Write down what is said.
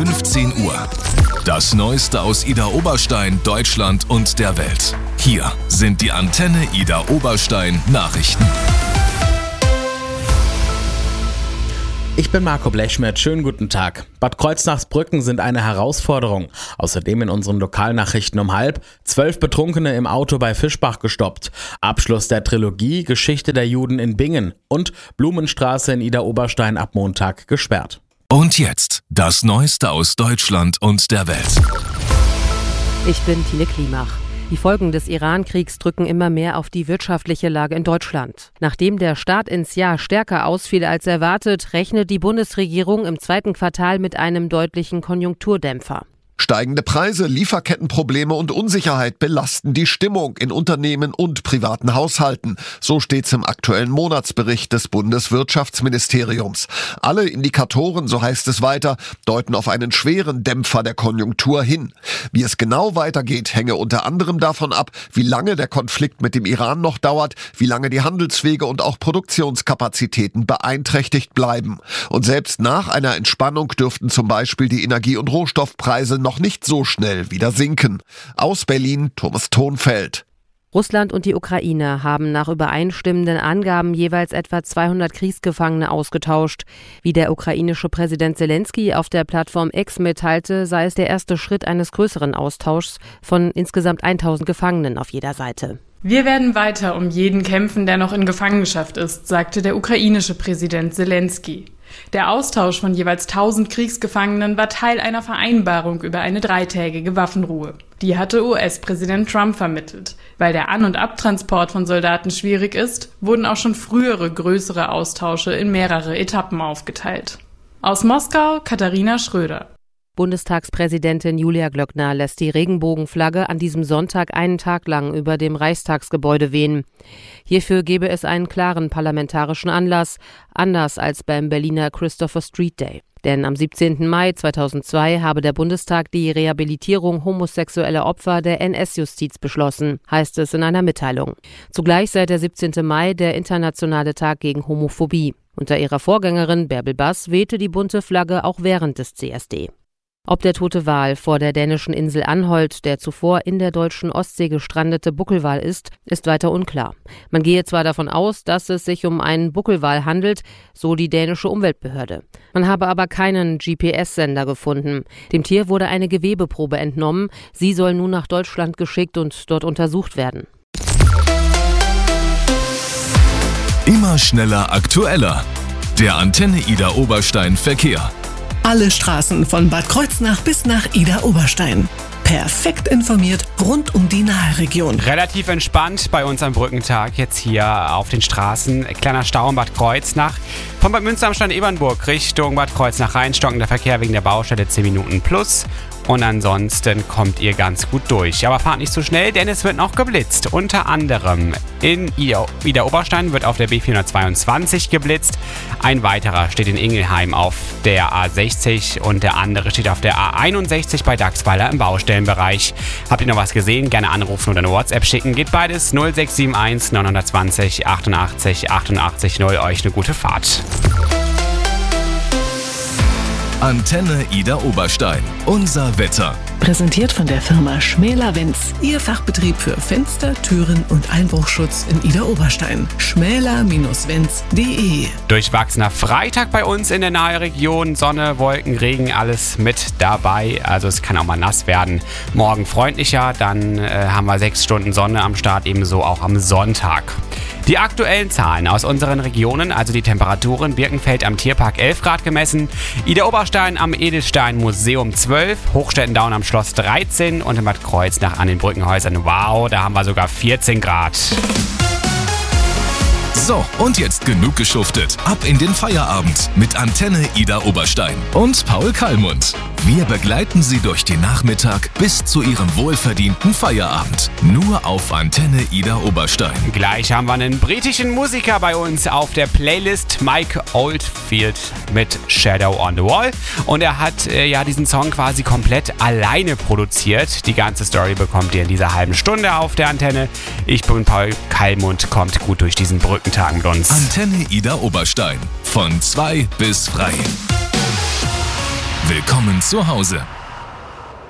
15 Uhr. Das Neueste aus Idar-Oberstein, Deutschland und der Welt. Hier sind die Antenne Idar-Oberstein Nachrichten. Ich bin Marco Blechschmidt, schönen guten Tag. Bad Kreuznachsbrücken sind eine Herausforderung. Außerdem in unseren Lokalnachrichten um 11:30 Betrunkene im Auto bei Fischbach gestoppt. Abschluss der Trilogie Geschichte der Juden in Bingen und Blumenstraße in Idar-Oberstein ab Montag gesperrt. Und jetzt das Neueste aus Deutschland und der Welt. Ich bin Tine Klimach. Die Folgen des Iran-Kriegs drücken immer mehr auf die wirtschaftliche Lage in Deutschland. Nachdem der Start ins Jahr stärker ausfiel als erwartet, rechnet die Bundesregierung im zweiten Quartal mit einem deutlichen Konjunkturdämpfer. Steigende Preise, Lieferkettenprobleme und Unsicherheit belasten die Stimmung in Unternehmen und privaten Haushalten. So steht's im aktuellen Monatsbericht des Bundeswirtschaftsministeriums. Alle Indikatoren, so heißt es weiter, deuten auf einen schweren Dämpfer der Konjunktur hin. Wie es genau weitergeht, hänge unter anderem davon ab, wie lange der Konflikt mit dem Iran noch dauert, wie lange die Handelswege und auch Produktionskapazitäten beeinträchtigt bleiben. Und selbst nach einer Entspannung dürften zum Beispiel die Energie- und Rohstoffpreise noch nicht so schnell wieder sinken. Aus Berlin, Thomas Thonfeld. Russland und die Ukraine haben nach übereinstimmenden Angaben jeweils etwa 200 Kriegsgefangene ausgetauscht. Wie der ukrainische Präsident Zelensky auf der Plattform X mitteilte, sei es der erste Schritt eines größeren Austauschs von insgesamt 1000 Gefangenen auf jeder Seite. Wir werden weiter um jeden kämpfen, der noch in Gefangenschaft ist, sagte der ukrainische Präsident Zelensky. Der Austausch von jeweils 1000 Kriegsgefangenen war Teil einer Vereinbarung über eine 3-tägige Waffenruhe. Die hatte US-Präsident Trump vermittelt. Weil der An- und Abtransport von Soldaten schwierig ist, wurden auch schon frühere größere Austausche in mehrere Etappen aufgeteilt. Aus Moskau, Katharina Schröder. Bundestagspräsidentin Julia Glöckner lässt die Regenbogenflagge an diesem Sonntag einen Tag lang über dem Reichstagsgebäude wehen. Hierfür gebe es einen klaren parlamentarischen Anlass, anders als beim Berliner Christopher Street Day. Denn am 17. Mai 2002 habe der Bundestag die Rehabilitierung homosexueller Opfer der NS-Justiz beschlossen, heißt es in einer Mitteilung. Zugleich sei der 17. Mai der internationale Tag gegen Homophobie. Unter ihrer Vorgängerin Bärbel Bass wehte die bunte Flagge auch während des CSD. Ob der tote Wal vor der dänischen Insel Anholt der zuvor in der deutschen Ostsee gestrandete Buckelwal ist weiter unklar. Man gehe zwar davon aus, dass es sich um einen Buckelwal handelt, so die dänische Umweltbehörde. Man habe aber keinen GPS-Sender gefunden. Dem Tier wurde eine Gewebeprobe entnommen. Sie soll nun nach Deutschland geschickt und dort untersucht werden. Immer schneller, aktueller. Der Antenne Idar-Oberstein Verkehr. Alle Straßen von Bad Kreuznach bis nach Idar-Oberstein. Perfekt informiert rund um die Naheregion. Relativ entspannt bei uns am Brückentag jetzt hier auf den Straßen. Kleiner Stau in Bad Kreuznach. Von Bad Münster am Stand Ebernburg Richtung Bad Kreuznach rein stockender Verkehr wegen der Baustelle 10 Minuten plus. Und ansonsten kommt ihr ganz gut durch. Aber fahrt nicht so schnell, denn es wird noch geblitzt. Unter anderem in Idar-Oberstein wird auf der B422 geblitzt. Ein weiterer steht in Ingelheim auf der A60 und der andere steht auf der A61 bei Dachsweiler im Baustellenbereich. Habt ihr noch was gesehen? Gerne anrufen oder eine WhatsApp schicken. Geht beides 0671 920 88 88 0. Euch eine gute Fahrt. Antenne Idar-Oberstein. Unser Wetter. Präsentiert von der Firma Schmäler-Wenz. Ihr Fachbetrieb für Fenster, Türen und Einbruchschutz in Idar-Oberstein. schmäler-wenz.de. Durchwachsener Freitag bei uns in der Naheregion. Sonne, Wolken, Regen, alles mit dabei. Also es kann auch mal nass werden. Morgen freundlicher, dann haben wir 6 Stunden Sonne am Start, ebenso auch am Sonntag. Die aktuellen Zahlen aus unseren Regionen, also die Temperaturen: Birkenfeld am Tierpark 11 Grad gemessen, Idar-Oberstein am Edelstein-Museum 12, Hochstettendaun am Schloss 13 und in Bad Kreuznach an den Brückenhäusern, wow, da haben wir sogar 14 Grad. So, und jetzt genug geschuftet. Ab in den Feierabend mit Antenne Idar-Oberstein und Paul Kallmund. Wir begleiten Sie durch den Nachmittag bis zu Ihrem wohlverdienten Feierabend. Nur auf Antenne Idar-Oberstein. Gleich haben wir einen britischen Musiker bei uns auf der Playlist, Mike Oldfield mit Shadow on the Wall. Und er hat diesen Song quasi komplett alleine produziert. Die ganze Story bekommt ihr in dieser halben Stunde auf der Antenne. Ich bin Paul Kallmund, kommt gut durch diesen Brückentag mit uns. Antenne Idar-Oberstein. Von 2 bis frei. Willkommen zu Hause.